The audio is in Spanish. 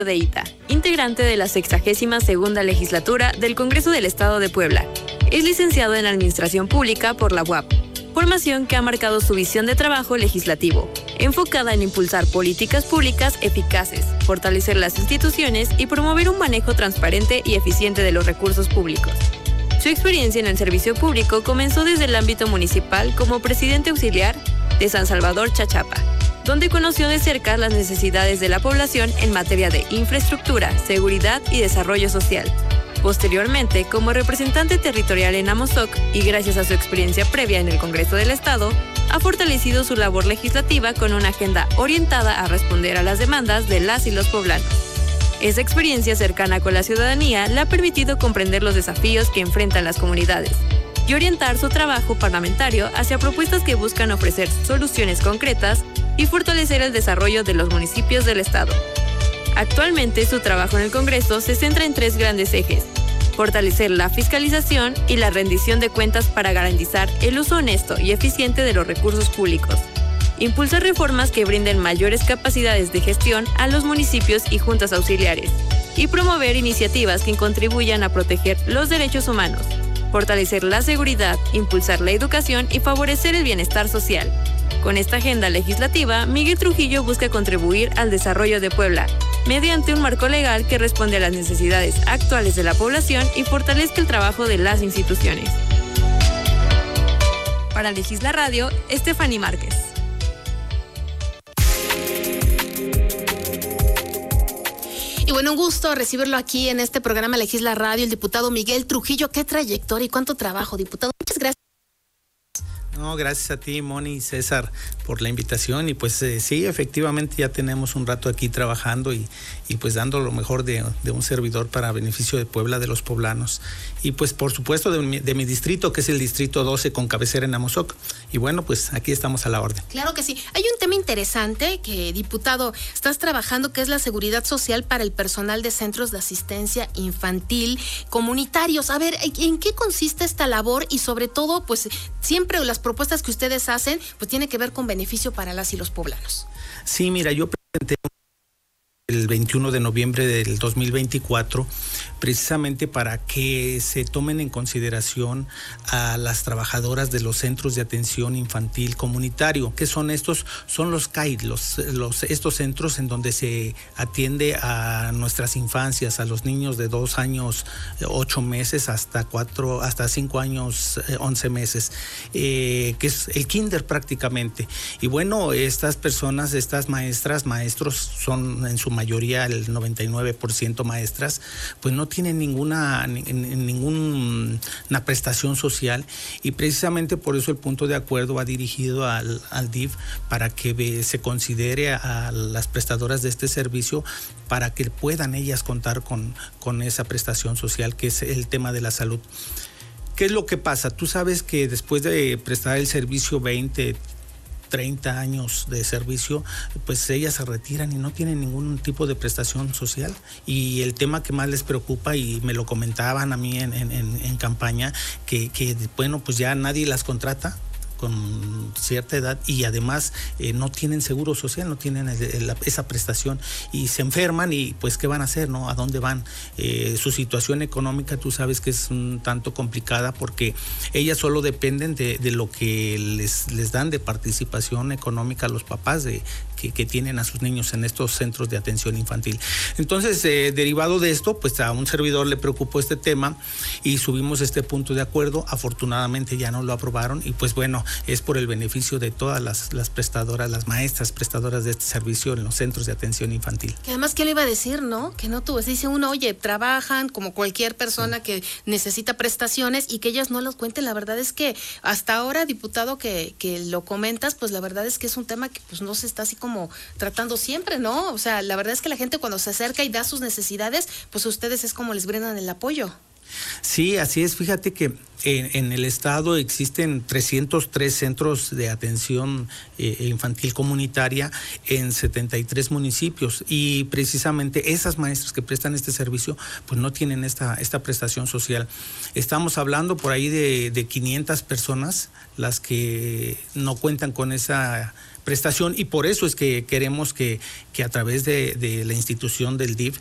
Deita, integrante de la 62ª legislatura del Congreso del Estado de Puebla. Es licenciado en Administración Pública por la UAP, formación que ha marcado su visión de trabajo legislativo, enfocada en impulsar políticas públicas eficaces, fortalecer las instituciones y promover un manejo transparente y eficiente de los recursos públicos. Su experiencia en el servicio público comenzó desde el ámbito municipal como presidente auxiliar de San Salvador Chachapa, donde conoció de cerca las necesidades de la población en materia de infraestructura, seguridad y desarrollo social. Posteriormente, como representante territorial en Amozoc y gracias a su experiencia previa en el Congreso del Estado, ha fortalecido su labor legislativa con una agenda orientada a responder a las demandas de las y los poblanos. Esa experiencia cercana con la ciudadanía le ha permitido comprender los desafíos que enfrentan las comunidades y orientar su trabajo parlamentario hacia propuestas que buscan ofrecer soluciones concretas y fortalecer el desarrollo de los municipios del Estado. Actualmente, su trabajo en el Congreso se centra en 3 grandes ejes: fortalecer la fiscalización y la rendición de cuentas para garantizar el uso honesto y eficiente de los recursos públicos, impulsar reformas que brinden mayores capacidades de gestión a los municipios y juntas auxiliares, y promover iniciativas que contribuyan a proteger los derechos humanos, fortalecer la seguridad, impulsar la educación y favorecer el bienestar social. Con esta agenda legislativa, Miguel Trujillo busca contribuir al desarrollo de Puebla, mediante un marco legal que responde a las necesidades actuales de la población y fortalezca el trabajo de las instituciones. Para Legisla Radio, Stephanie Márquez. Y bueno, un gusto recibirlo aquí en este programa Legisla Radio, el diputado Miguel Trujillo. Qué trayectoria y cuánto trabajo, diputado. Muchas gracias. No, gracias a ti, Moni y César, por la invitación. Y pues sí, efectivamente ya tenemos un rato aquí trabajando y pues dando lo mejor de un servidor para beneficio de Puebla, de los poblanos. Y pues por supuesto de mi distrito, que es el distrito 12 con cabecera en Amozoc. Y bueno, pues aquí estamos a la orden. Claro que sí. Hay un tema interesante que, diputado, estás trabajando, que es la seguridad social para el personal de centros de asistencia infantil comunitarios. A ver, ¿en qué consiste esta labor? Y sobre todo, pues siempre las propuestas que ustedes hacen, pues tiene que ver con beneficio para las y los poblanos. Sí, mira, yo presenté el 21 de noviembre del 2024, precisamente para que se tomen en consideración a las trabajadoras de los centros de atención infantil comunitario. ¿Qué son estos? Son los CAID, estos centros en donde se atiende a nuestras infancias, a los niños de 2 años, 8 meses hasta 5 años, 11 meses, que es el kinder prácticamente. Y bueno, estas personas, estas maestras, maestros, son en su mayoría el 99% maestras, pues no tienen ninguna prestación social, y precisamente por eso el punto de acuerdo va dirigido al DIF para que se considere a las prestadoras de este servicio para que puedan ellas contar con esa prestación social, que es el tema de la salud. ¿Qué es lo que pasa? Tú sabes que después de prestar el servicio 30 años de servicio, pues ellas se retiran y no tienen ningún tipo de prestación social. Y el tema que más les preocupa, y me lo comentaban a mí en campaña, que bueno, pues ya nadie las contrata con cierta edad y además no tienen seguro social, no tienen esa prestación y se enferman, y pues ¿qué van a hacer, no? ¿A dónde van? Su situación económica, tú sabes que es un tanto complicada, porque ellas solo dependen de lo que les dan de participación económica a los papás que tienen a sus niños en estos centros de atención infantil. Entonces, derivado de esto, pues a un servidor le preocupó este tema y subimos este punto de acuerdo. Afortunadamente ya no lo aprobaron, y pues bueno, es por el beneficio de todas las prestadoras, las maestras prestadoras de este servicio en los centros de atención infantil. Que además, ¿qué le iba a decir, no? Que no tuvo, dice uno, oye, trabajan como cualquier persona que necesita prestaciones, y que ellas no las cuenten. La verdad es que hasta ahora, diputado, que lo comentas, pues la verdad es que es un tema que pues no se está así como tratando siempre, ¿no? O sea, la verdad es que la gente cuando se acerca y da sus necesidades, pues a ustedes es como les brindan el apoyo. Sí, así es. Fíjate que en el estado existen 303 centros de atención infantil comunitaria en 73 municipios, y precisamente esas maestras que prestan este servicio pues no tienen esta prestación social. Estamos hablando por ahí de 500 personas las que no cuentan con esa prestación, y por eso es que queremos que a través de la institución del DIF